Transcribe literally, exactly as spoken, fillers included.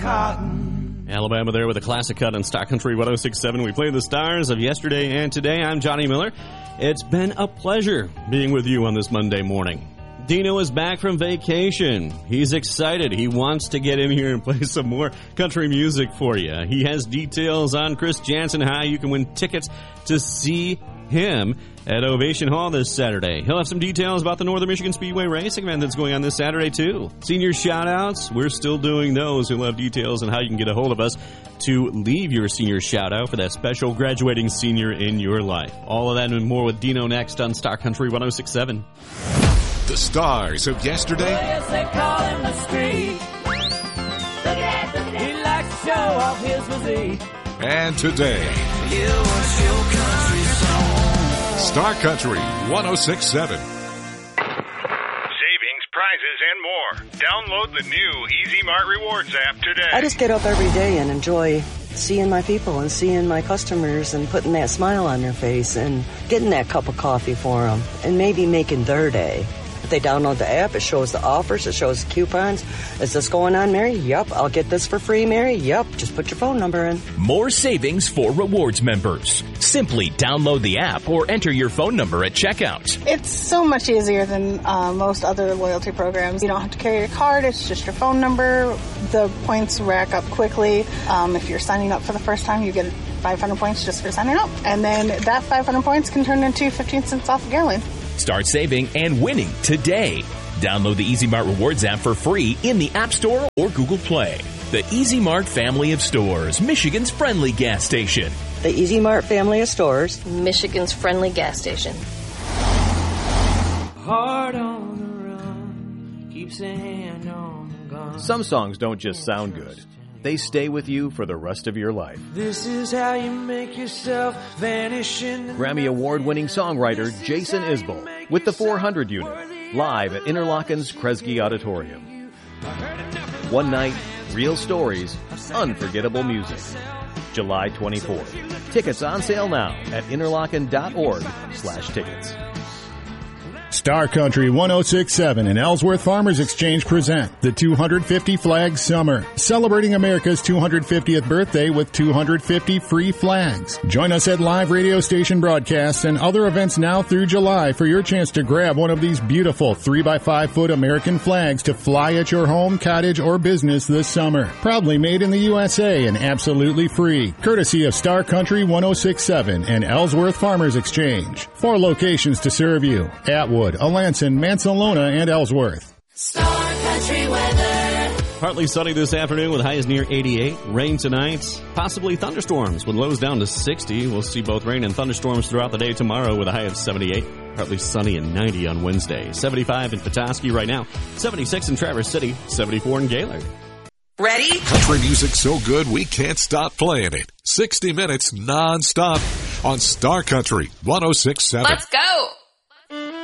cotton. Alabama there with a classic cut on Star Country one oh six point seven. We play the stars of yesterday and today. I'm Johnny Miller. It's been a pleasure being with you on this Monday morning. Dino is back from vacation. He's excited. He wants to get in here and play some more country music for you. He has details on Chris Janson, how you can win tickets to see him at Ovation Hall this Saturday. He'll have some details about the Northern Michigan Speedway Racing event that's going on this Saturday, too. Senior shout-outs, we're still doing those. He'll have details on how you can get a hold of us to leave your senior shout-out for that special graduating senior in your life. All of that and more with Dino next on Star Country one oh six point seven. The stars of yesterday. Oh, yes, they call him the street. Look at that, look at that. He likes to show off his physique. And today. Yeah, what's your country song? Star Country one oh six point seven. Savings, prizes, and more. Download the new Easy Mart Rewards app today. I just get up every day and enjoy seeing my people and seeing my customers and putting that smile on their face and getting that cup of coffee for them and maybe making their day. If they download the app, it shows the offers, it shows the coupons. Is this going on, Mary? Yep. I'll get this for free, Mary? Yep. Just put your phone number in. More savings for rewards members. Simply download the app or enter your phone number at checkout. It's so much easier than uh, most other loyalty programs. You don't have to carry your card. It's just your phone number. The points rack up quickly. Um, if you're signing up for the first time, you get five hundred points just for signing up. And then that five hundred points can turn into fifteen cents off a gallon. Start saving and winning today. Download the Easy Mart Rewards app for free in the App Store or Google Play. The Easy Mart family of stores, Michigan's friendly gas station. The Easy Mart family of stores, Michigan's friendly gas station. Hard on the run, keeps a hand on the gun. Some songs don't just sound good. They stay with you for the rest of your life. This is how you make yourself vanish in the Grammy Award-winning songwriter Jason Isbell with the four hundred unit, live at Interlochen's Kresge Auditorium. One night, real stories, unforgettable music. July twenty-fourth. Tickets on sale now at interlochen.org slash tickets. Star Country one oh six point seven and Ellsworth Farmers Exchange present the two hundred fifty Flag Summer, celebrating America's two hundred fiftieth birthday with two hundred fifty free flags. Join us at live radio station broadcasts and other events now through July for your chance to grab one of these beautiful three by five foot American flags to fly at your home, cottage, or business this summer. Proudly made in the U S A and absolutely free. Courtesy of Star Country one oh six point seven and Ellsworth Farmers Exchange. Four locations to serve you: Atwood, Alanson, Mansalona, and Ellsworth. Star Country weather. Partly sunny this afternoon with highs near eighty-eight. Rain tonight, possibly thunderstorms with lows down to sixty. We'll see both rain and thunderstorms throughout the day tomorrow with a high of seventy-eight. Partly sunny and ninety on Wednesday. seventy-five in Petoskey right now. seventy-six in Traverse City. seventy-four in Gaylord. Ready? Country music so good we can't stop playing it. sixty minutes non-stop on Star Country one oh six point seven. Let's go.